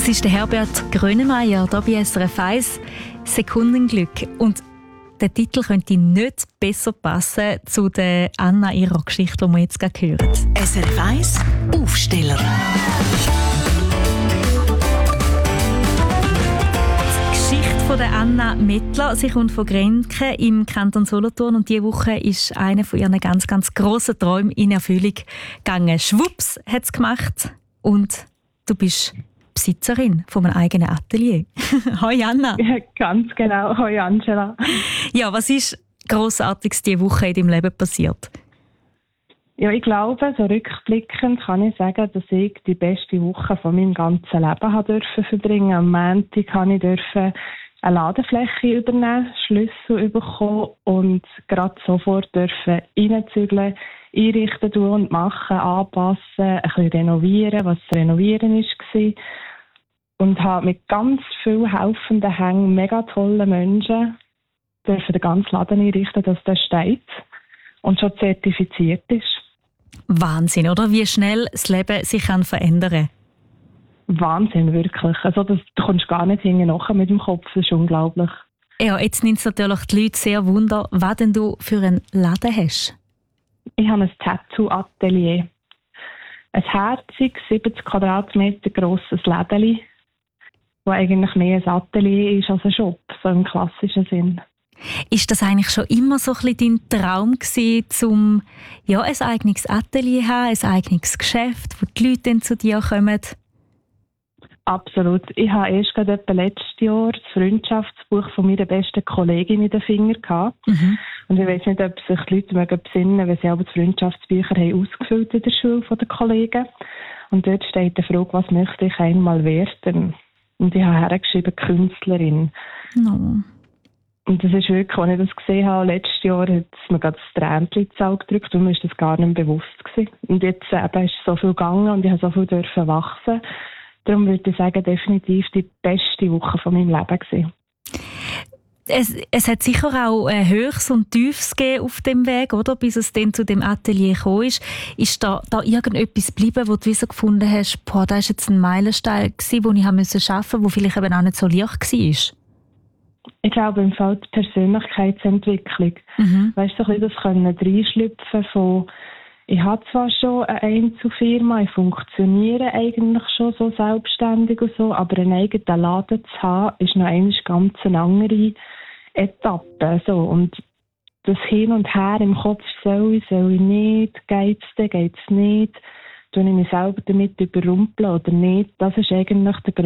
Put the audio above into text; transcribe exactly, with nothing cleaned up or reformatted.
Das ist der Herbert Grönemeyer, hier bei S R F eins, Sekundenglück. Und der Titel könnte nicht besser passen zu der Anna ihrer Geschichte, die wir jetzt gerade hören. S R F eins Aufsteller. Die Geschichte von der Anna Mettler. Sie kommt von Grenken im Kanton Solothurn und diese Woche ist einer von ihren ganz, ganz grossen Träumen in Erfüllung gegangen. Schwupps hat es gemacht und du bist Besitzerin von einem eigenen Atelier. Hoi Anna. Ja, ganz genau. Hoi Angela. Ja, was ist Grossartiges diese Woche in deinem Leben passiert? Ja, ich glaube, so rückblickend kann ich sagen, dass ich die beste Woche von meinem ganzen Leben habe dürfen verbringen. Am Montag habe ich dürfen eine Ladefläche übernehmen, Schlüssel bekommen und gerade sofort dürfen reinzügeln, einrichten tun und machen, anpassen, ein bisschen renovieren, was zu renovieren war. Und habe mit ganz vielen helfenden Hängen, mega tollen Menschen dürfen den ganzen Laden einrichten, dass der steht und schon zertifiziert ist. Wahnsinn, oder? Wie schnell das Leben sich kann verändern kann. Wahnsinn, wirklich. Also das, du kommst gar nicht hinten nach mit dem Kopf, das ist unglaublich. Ja, jetzt nimmt es natürlich die Leute sehr wunder, was denn du für einen Laden hast. Ich habe ein Tattoo-Atelier. Ein herziges, siebzig Quadratmeter grosses Lädeli, das eigentlich mehr ein Atelier ist als ein Shop, so im klassischen Sinn. Ist das eigentlich schon immer so ein bisschen dein Traum gewesen, um ja, ein eigenes Atelier zu haben, ein eigenes Geschäft, wo die Leute dann zu dir kommen? Absolut. Ich habe erst gerade etwa letztes Jahr das Freundschaftsbuch von meiner besten Kollegin in den Fingern gehabt. Mhm. Und ich weiss nicht, ob sich die Leute mögen besinnen, weil sie aber die Freundschaftsbücher haben ausgefüllt in der Schule von den Kollegen. Und dort steht die Frage, was möchte ich einmal werden? Und ich habe hergeschrieben, Künstlerin. No. Und das ist wirklich, als ich das gesehen habe, letztes Jahr hat es mir gerade das Tränchen ins Auge gedrückt und mir ist das gar nicht mehr bewusst gewesen. Und jetzt eben ist so viel gegangen und ich habe so viel dürfen wachsen. Darum würde ich sagen, definitiv die beste Woche von meinem Leben gewesen. Es, es hat sicher auch ein Höchst und Tiefs gegeben auf dem Weg, oder? Bis es dann zu dem Atelier gekommen ist. Ist da, da irgendetwas geblieben, wo du so gefunden hast, boah, das war jetzt ein Meilenstein gewesen, den ich arbeiten musste, der vielleicht eben auch nicht so leicht war? Ich glaube, im Fall die Persönlichkeitsentwicklung. Mhm. Weißt du, so ein bisschen das können reinschlüpfen von, ich habe zwar schon eine Einzelfirma, ich funktioniere eigentlich schon so selbstständig und so, aber einen eigenen Laden zu haben, ist noch eine ganz andere Etappe. So. Und das Hin und Her im Kopf, soll ich, soll ich nicht, geht es denn, geht es nicht, tue ich mich selber damit überrumpeln oder nicht, das ist eigentlich der